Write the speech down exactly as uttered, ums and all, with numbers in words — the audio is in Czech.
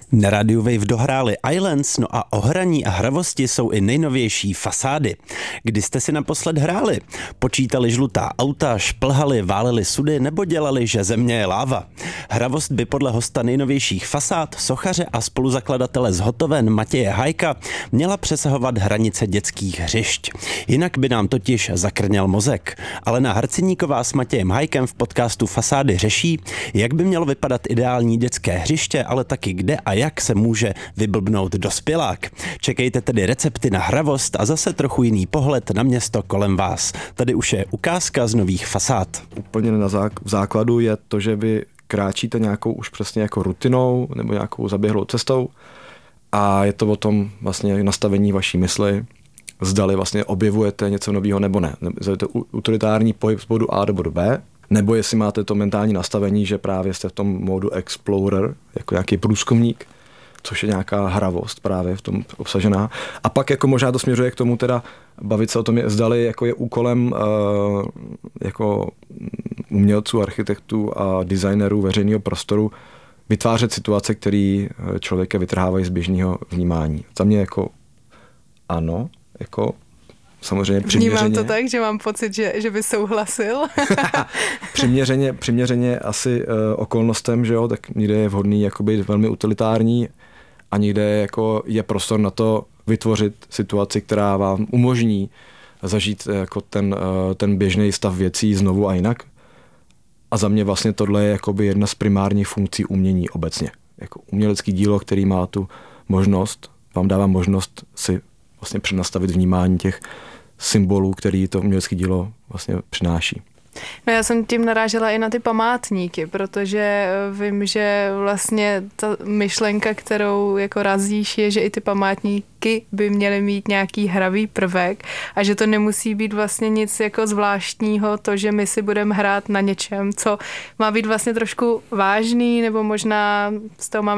Na rádiu Wave dohráli Islands, no a o hraní a hravosti jsou i nejnovější Fasády. Kdy jste si naposled hráli? Počítali žlutá auta, šplhali, váleli sudy nebo dělali, že země je láva? Hravost by podle hosta nejnovějších Fasád, sochaře a spoluzakladatele z Hotoven Matěje Hajka měla přesahovat hranice dětských hřišť. Jinak by nám totiž zakrněl mozek. Alena Harceníková s Matějem Hajkem v podcastu Fasády řeší, jak by mělo vypadat ideální dětské hřiště, ale taky kde a jak se může vyblbnout dospělák. Čekejte tedy recepty na hravost a zase trochu jiný pohled na město kolem vás. Tady už je ukázka z nových Fasád. Úplně na zák- v základu je to, že vy kráčíte nějakou už přesně jako rutinou nebo nějakou zaběhlou cestou a je to o tom vlastně nastavení vaší mysli, zdali vlastně objevujete něco nového nebo ne. Je to utilitární pohyb z bodu A do bodu B, nebo jestli máte to mentální nastavení, že právě jste v tom módu explorer, jako nějaký průzkumník, což je nějaká hravost právě v tom obsažená. A pak jako možná to směřuje k tomu teda bavit se o tom, je, zdali jako je úkolem uh, jako umělců, architektů a designerů veřejného prostoru vytvářet situace, které člověka vytrhávají z běžného vnímání. Za mě jako ano, jako samozřejmě přiměřeně. Vnímám to tak, že mám pocit, že, že by souhlasil. přiměřeně, přiměřeně asi uh, okolnostem, že jo, tak někde je vhodný jako být velmi utilitární a někde jako je prostor na to vytvořit situaci, která vám umožní zažít jako ten, uh, ten běžný stav věcí znovu a jinak. A za mě vlastně tohle je jakoby jedna z primárních funkcí umění obecně. Jako umělecký dílo, který má tu možnost, vám dává možnost si vlastně přenastavit vnímání těch symbolů, který to umělecké dílo vlastně přináší. No já jsem tím narážela i na ty památníky, protože vím, že vlastně ta myšlenka, kterou jako razíš, je, že i ty památníky by měly mít nějaký hravý prvek a že to nemusí být vlastně nic jako zvláštního, to, že my si budeme hrát na něčem, co má být vlastně trošku vážný, nebo možná z toho máme